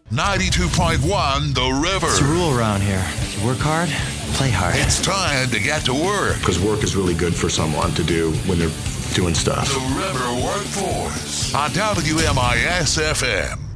92.1 The River. It's a rule around here. You work hard, play hard. It's time to get to work. Because work is really good for someone to do when they're doing stuff. The River Workforce on WMIS FM.